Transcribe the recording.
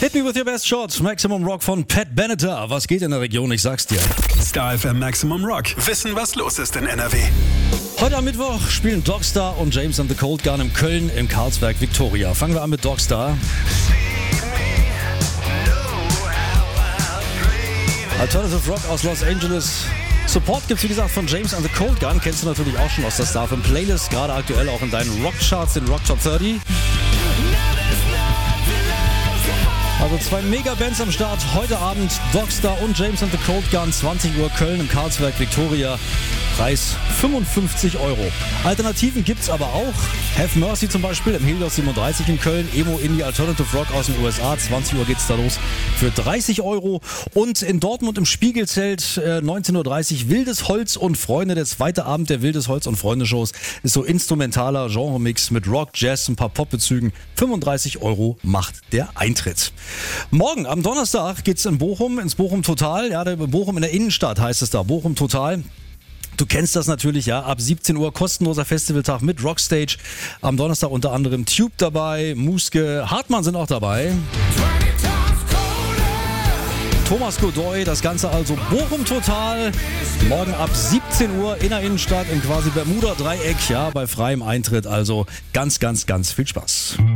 Hit me with your best shot. Maximum Rock von Pat Benatar. Was geht in der Region? Ich sag's dir. Star FM Maximum Rock. Wissen, was los ist in NRW. Heute am Mittwoch spielen Dogstar und James and the Cold Gun in Köln im Karlsberg Victoria. Fangen wir an mit Dogstar. Alternative Rock aus Los Angeles. Support gibt's wie gesagt von James and the Cold Gun. Kennst du natürlich auch schon aus der Star FM Playlist. Gerade aktuell auch in deinen Rockcharts, den Rock Top 30. Also zwei Mega-Bands am Start. Heute Abend Dogstar und James and the Cold Gun. 20 Uhr Köln im Karlsberg Victoria. Preis 55 €. Alternativen gibt's aber auch. Have Mercy zum Beispiel im Helios 37 in Köln. Emo Indie Alternative Rock aus den USA. 20 Uhr geht's da los für 30 €. Und in Dortmund im Spiegelzelt 19.30 Uhr Wildes Holz und Freunde. Der zweite Abend der Wildes Holz und Freunde Shows ist so instrumentaler Genre-Mix mit Rock, Jazz, ein paar Popbezügen. 35 € macht der Eintritt. Morgen am Donnerstag geht's in Bochum, ins Bochum Total. Ja, Bochum in der Innenstadt heißt es da. Bochum Total. Du kennst das natürlich, ja. Ab 17 Uhr kostenloser Festivaltag mit Rockstage. Am Donnerstag unter anderem Tube dabei, Muske, Hartmann sind auch dabei. Thomas Godoy, das Ganze also Bochum Total. Morgen ab 17 Uhr in der Innenstadt im quasi Bermuda-Dreieck, ja, bei freiem Eintritt. Also ganz, ganz, ganz viel Spaß.